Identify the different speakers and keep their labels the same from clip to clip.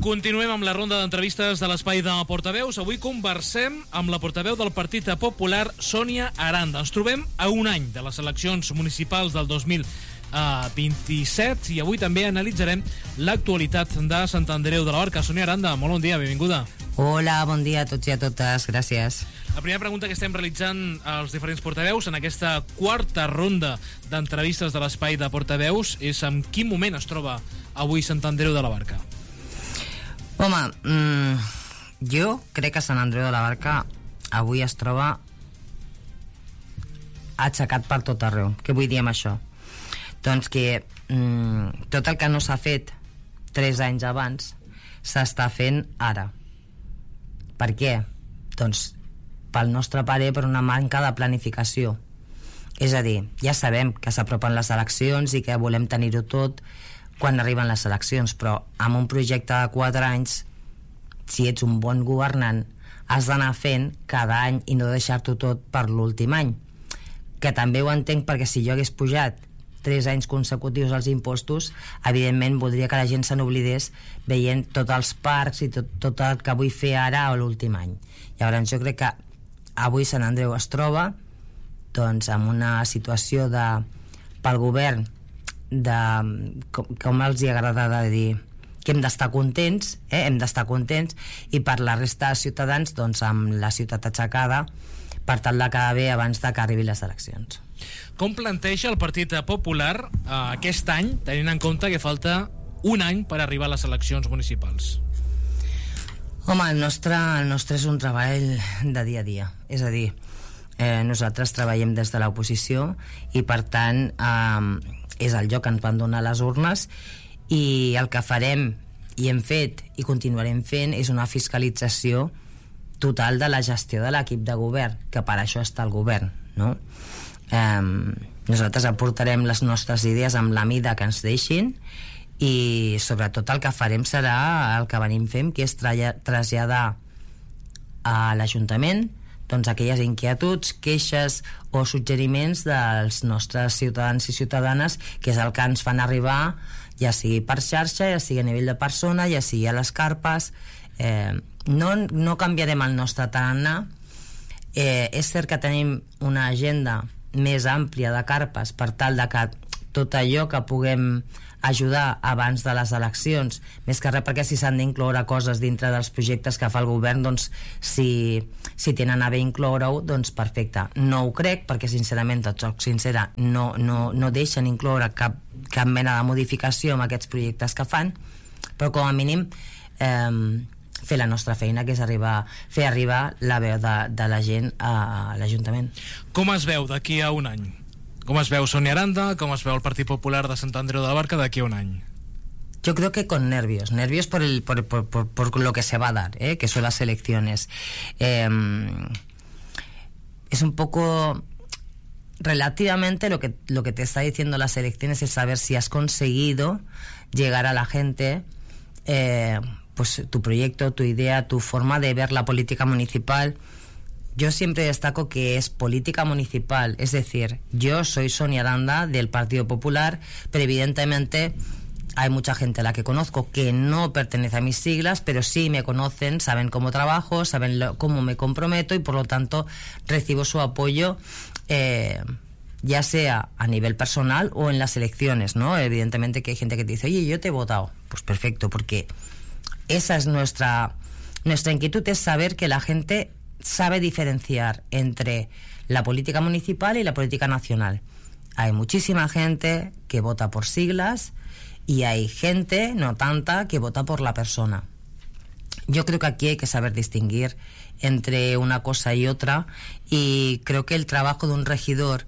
Speaker 1: Continuem amb la ronda d'entrevistes de l'Espai de Portaveus. Avui conversem amb la portaveu del Partit Popular, Sònia Aranda. Ens trobem a un any de les eleccions municipals del 2027 i avui també analitzarem l'actualitat de Sant Andreu de la Barca. Sònia Aranda, molt bon dia, benvinguda.
Speaker 2: Hola, bon dia a tots i a totes, gràcies.
Speaker 1: La primera pregunta que estem realitzant als diferents portaveus en aquesta quarta ronda d'entrevistes de l'Espai de Portaveus és en quin moment es troba avui Sant Andreu de la Barca?
Speaker 2: Home, jo crec que Sant Andreu de la Barca avui es troba aixecat per tot arreu. Què vull dir amb això? Doncs que tot el que no s'ha fet 3 anys abans s'està fent ara. Per què? Doncs pel nostre parer per una manca de planificació. És a dir, ja sabem que s'apropen les eleccions i que volem tenir-ho tot quan arriben les eleccions, però amb un projecte de 4 anys, si ets un bon governant, has d'anar fent cada any i no deixar-t'ho tot per l'últim any. Que també ho entenc, perquè si jo hagués pujat 3 anys consecutius als impostos, evidentment voldria que la gent se n'oblidés veient tots els parcs i tot el que vull fer ara o l'últim any. Llavors jo crec que avui Sant Andreu es troba doncs en una situació pel govern com els agrada de dir que hem d'estar contents, hem d'estar contents, i per la resta de ciutadans doncs amb la ciutat aixecada per tal de quedar bé abans de que arribin les eleccions.
Speaker 1: Com planteja el Partit Popular aquest any, tenint en compte que falta un any per arribar a les eleccions municipals?
Speaker 2: Home, el nostre és un treball de dia a dia, és a dir, nosaltres treballem des de l'oposició i per tant és el lloc que ens van donar les urnes, i el que farem i hem fet i continuarem fent és una fiscalització total de la gestió de l'equip de govern, que per això està el govern, no? Nosaltres aportarem les nostres idees amb la mida que ens deixin, i sobretot el que farem serà el que venim fent, que és traslladar a l'Ajuntament doncs aquelles inquietuds, queixes o suggeriments dels nostres ciutadans i ciutadanes, que és el que ens fan arribar, ja sigui per xarxa, ja sigui a nivell de persona, ja sigui a les carpes. No canviarem el nostre tarannà. És cert que tenim una agenda més àmplia de carpes per tal de que tot allò que puguem ajudar abans de les eleccions, més que res perquè si s'han d'incloure coses dintre dels projectes que fa el govern, doncs si tenen a bé incloure-ho, doncs perfecte. No ho crec, perquè sincerament, tot soc sincera, no deixen incloure cap mena de modificació amb aquests projectes que fan, però com a mínim fer la nostra feina, que és fer arribar la veu de la gent a l'Ajuntament.
Speaker 1: Com es veu d'aquí a un any? Com es veu Sònia Aranda? Com es veu el Partit Popular de Sant Andreu de la Barca d'aquí a un any?
Speaker 2: Yo creo que con nervios por lo que se va a dar, que son las elecciones. Es un poco relativamente lo que te está diciendo las elecciones, es saber si has conseguido llegar a la gente, pues tu proyecto, tu idea, tu forma de ver la política municipal. Yo siempre destaco que es política municipal, es decir, yo soy Sònia Aranda del Partido Popular, pero evidentemente hay mucha gente a la que conozco que no pertenece a mis siglas, pero sí me conocen, saben cómo trabajo, saben cómo me comprometo, y por lo tanto recibo su apoyo, ya sea a nivel personal o en las elecciones, ¿no? Evidentemente que hay gente que te dice, oye, yo te he votado. Pues perfecto, porque esa es nuestra inquietud, es saber que la gente sabe diferenciar entre la política municipal y la política nacional. Hay muchísima gente que vota por siglas y hay gente, no tanta, que vota por la persona. Yo creo que aquí hay que saber distinguir entre una cosa y otra, y creo que el trabajo de un regidor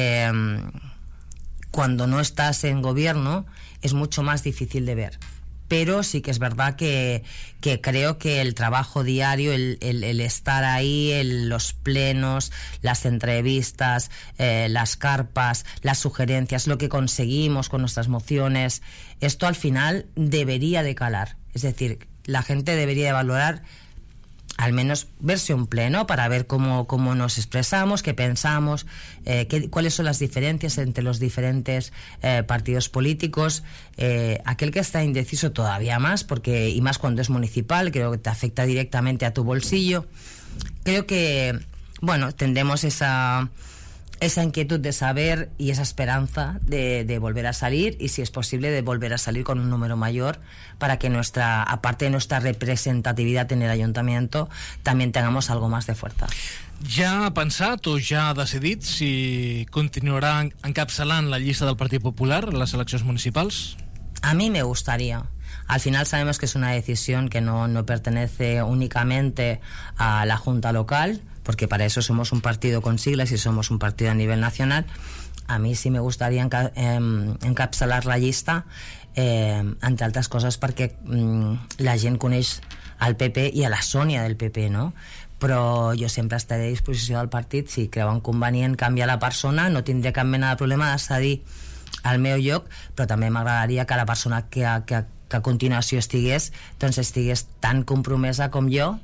Speaker 2: cuando no estás en gobierno es mucho más difícil de ver. Pero sí que es verdad que creo que el trabajo diario, el estar ahí, los plenos, las entrevistas, las carpas, las sugerencias, lo que conseguimos con nuestras mociones, esto al final debería de calar. Es decir, la gente debería de valorar al menos verse un pleno para ver cómo nos expresamos, qué pensamos, cuáles son las diferencias entre los diferentes partidos políticos. Aquel que está indeciso todavía más, y más cuando es municipal, creo que te afecta directamente a tu bolsillo. Creo que, bueno, tendremos esa inquietud de saber y esa esperanza de volver a salir, y si es posible de volver a salir con un número mayor, para que aparte de nuestra representatividad en el ayuntamiento, también tengamos algo más de fuerza.
Speaker 1: Ja ha pensat o ja ha decidit si continuarà encapçalant la llista del Partit Popular a les eleccions municipals?
Speaker 2: A mí me gustaría. Al final sabemos que es una decisión que no pertenece únicamente a la Junta Local, porque para eso somos un partido con siglas y somos un partido a nivel nacional. A mí sí me gustaría encapçalar la llista, entre altres coses perquè la gent coneix el PP i a la Sònia del PP, no? Però jo sempre estaré a disposició del partit. Si creuen convenient canviar la persona, no tindré cap mena de problema de cedir al meu lloc, però també m'agradaria que la persona que a continuació estigués tan compromesa com jo,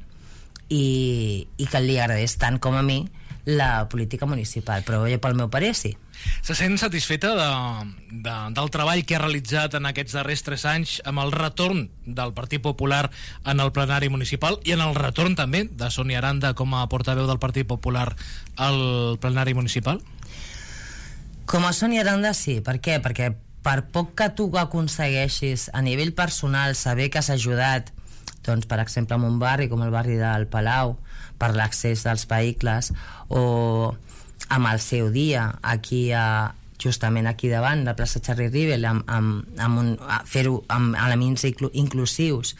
Speaker 2: i que li agradés tant com a mi la política municipal, però pel meu parer sí.
Speaker 1: Se sent satisfeta del treball que ha realitzat en aquests darrers 3 anys amb el retorn del Partit Popular en el plenari municipal i en el retorn també de Sònia Aranda com a portaveu del Partit Popular al plenari municipal?
Speaker 2: Com a Sònia Aranda sí. Per què? Perquè per poc que tu aconsegueixis a nivell personal saber que has ajudat, doncs, per exemple, en un barri com el barri del Palau, per l'accés dels vehicles, o amb el seu dia justament aquí davant la plaça Charlie Rivel, fer-ho amb elements inclusius,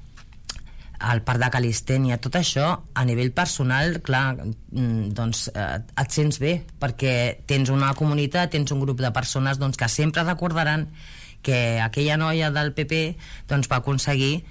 Speaker 2: al parc de Calistènia, tot això a nivell personal, clar, doncs et sents bé, perquè tens una comunitat, tens un grup de persones que sempre recordaran que aquella noia del PP va aconseguir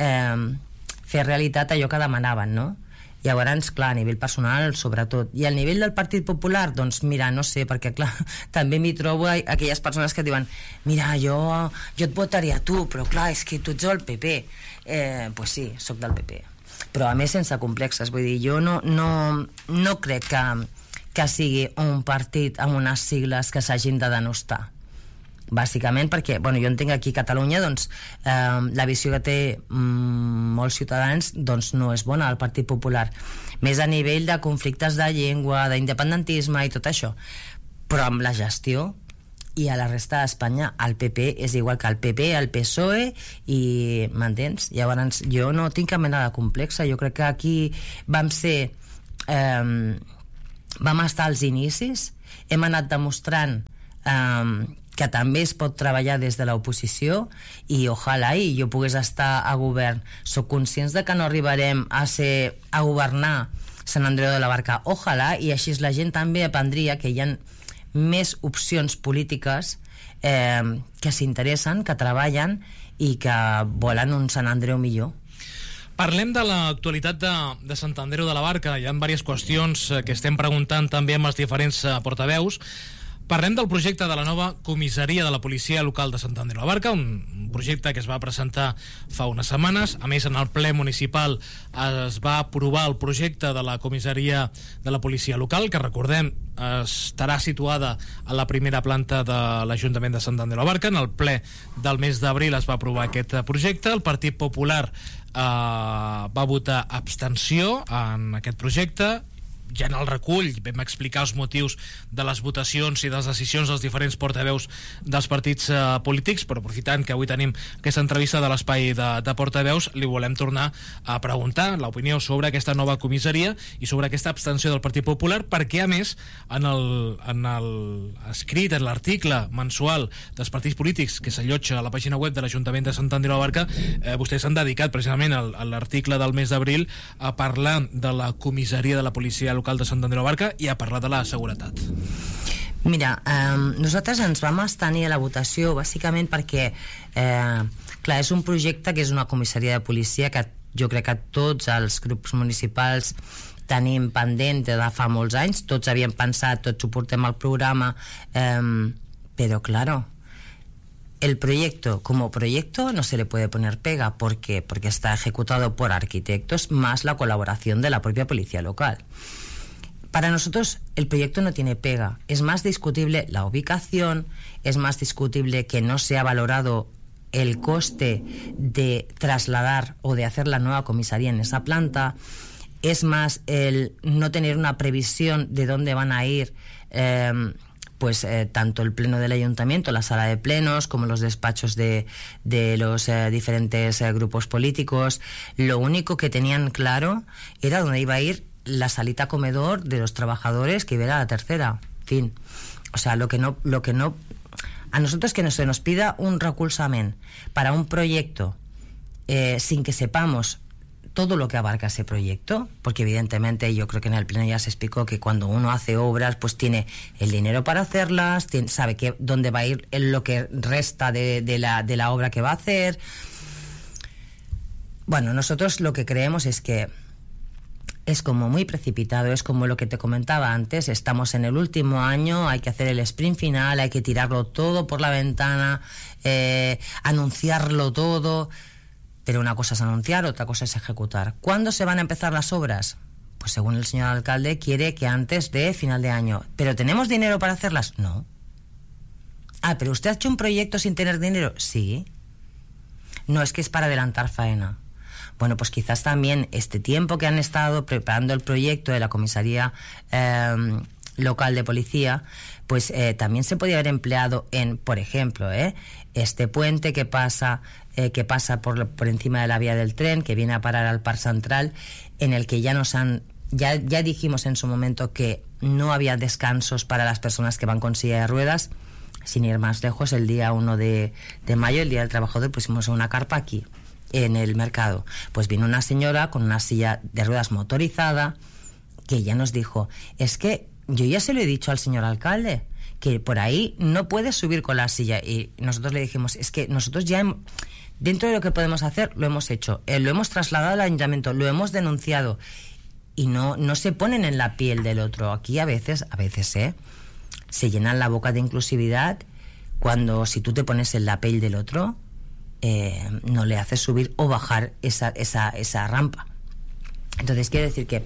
Speaker 2: fer realitat allò que demanaven, no? Llavors, clar, a nivell personal, sobretot. I al nivell del Partit Popular, doncs mira, no sé, perquè clar, també m'hi trobo aquelles persones que diuen mira, jo et votaria a tu, però clar, és que tu ets el PP. Pues sí, sóc del PP. Però a més sense complexes, vull dir, jo no crec que sigui un partit amb unes sigles que s'hagin de denostar. Bàsicament perquè, jo entenc que aquí a Catalunya la visió que té molts ciutadans no és bona al Partit Popular, més a nivell de conflictes de llengua, d'independentisme i tot això, però amb la gestió i a la resta d'Espanya el PP és igual que el PP, el PSOE, i m'entens? Llavors jo no tinc cap mena de complexa. Jo crec que aquí vam estar als inicis, hem anat demostrant que també es pot treballar des de l'oposició, i ojalà jo pogués estar a govern. Soc conscients de que no arribarem a governar Sant Andreu de la Barca, ojalà, i així la gent també aprendria que hi ha més opcions polítiques que s'interessen, que treballen i que volen un Sant Andreu millor.
Speaker 1: Parlem de l'actualitat de Sant Andreu de la Barca. Hi ha diverses qüestions que estem preguntant també amb els diferents portaveus. Parlem del projecte de la nova comissaria de la policia local de Sant Andreu de la Barca, un projecte que es va presentar fa unes setmanes. A més, en el ple municipal es va aprovar el projecte de la comissaria de la policia local, que recordem estarà situada a la primera planta de l'Ajuntament de Sant Andreu de la Barca. En el ple del mes d'abril es va aprovar aquest projecte. El Partit Popular va votar abstenció en aquest projecte. Ja en el recull vam explicar els motius de les votacions i de les decisions dels diferents portaveus dels partits polítics, però aprofitant que avui tenim aquesta entrevista de l'espai de portaveus, li volem tornar a preguntar l'opinió sobre aquesta nova comissaria i sobre aquesta abstenció del Partit Popular, perquè a més en l'escrit, en l'article mensual dels partits polítics que s'allotja a la pàgina web de l'Ajuntament de Sant Andreu de la Barca, vostès s'han dedicat precisament a l'article del mes d'abril a parlar de la comissaria de la policia local de Sant Andreu de la Barca i a parlar de la seguretat.
Speaker 2: Mira, nosaltres ens vam abstenir a la votació bàsicament perquè clar, és un projecte que és una comissaria de policia que jo crec que tots els grups municipals tenim pendent de fa molts anys, tots havíem pensat, tots ho portem al programa, però claro, el proyecto como proyecto no se le puede poner pega. ¿Por qué? Porque está ejecutado por arquitectos más la colaboración de la propia policía local. Para nosotros el proyecto no tiene pega. Es más discutible la ubicación, es más discutible que no se ha valorado el coste de trasladar o de hacer la nueva comisaría en esa planta, es más el no tener una previsión de dónde van a ir tanto el pleno del ayuntamiento, la sala de plenos, como los despachos de los diferentes grupos políticos. Lo único que tenían claro era dónde iba a ir la salita comedor de los trabajadores, que iba a ir a la tercera. En fin, o sea, lo que no a nosotros que se nos pida un recolzament para un proyecto sin que sepamos todo lo que abarca ese proyecto, porque evidentemente yo creo que en el pleno ya se explicó que cuando uno hace obras pues tiene el dinero para hacerlas, sabe que dónde va a ir lo que resta de la obra que va a hacer. Bueno, nosotros lo que creemos es que es como muy precipitado, es como lo que te comentaba antes, estamos en el último año, hay que hacer el sprint final, hay que tirarlo todo por la ventana, anunciarlo todo, pero una cosa es anunciar, otra cosa es ejecutar. ¿Cuándo se van a empezar las obras? Pues según el señor alcalde quiere que antes de final de año. ¿Pero tenemos dinero para hacerlas? No. Ah, ¿pero usted ha hecho un proyecto sin tener dinero? Sí. No, es que es para adelantar faena. Bueno, pues quizás también este tiempo que han estado preparando el proyecto de la comisaría local de policía, pues también se podía haber empleado en, por ejemplo, este puente que pasa por encima de la vía del tren, que viene a parar al Parc Central, en el que ya dijimos en su momento que no había descansos para las personas que van con silla de ruedas. Sin ir más lejos, el día 1 de mayo, el Día del Trabajador, pusimos una carpa aquí en el mercado. Pues vino una señora con una silla de ruedas motorizada que ya nos dijo, es que yo ya se lo he dicho al señor alcalde que por ahí no puede subir con la silla, y nosotros le dijimos, es que nosotros ya dentro de lo que podemos hacer lo hemos hecho, lo hemos trasladado al ayuntamiento, lo hemos denunciado, y no se ponen en la piel del otro. Aquí a veces se llenan la boca de inclusividad cuando si tú te pones en la piel del otro no le haces subir o bajar esa rampa. Entonces quiero decir que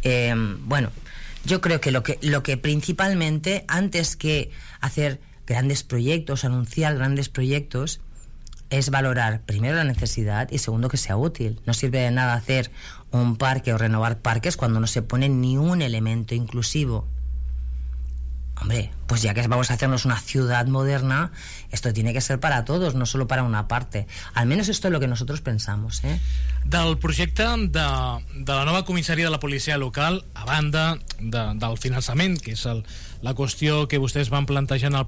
Speaker 2: yo creo que lo que principalmente, antes que hacer grandes proyectos, anunciar grandes proyectos, es valorar primero la necesidad y segundo que sea útil. No sirve de nada hacer un parque o renovar parques cuando no se pone ni un elemento inclusivo. Hombre, pues ya que vamos a hacernos una ciudad moderna, esto tiene que ser para todos, no solo para una parte. Al menos esto es lo que nosotros pensamos.
Speaker 1: Del projecte de la nova comissaria de la policia local, a banda del finançament, que és la qüestió que vostès van plantejar en el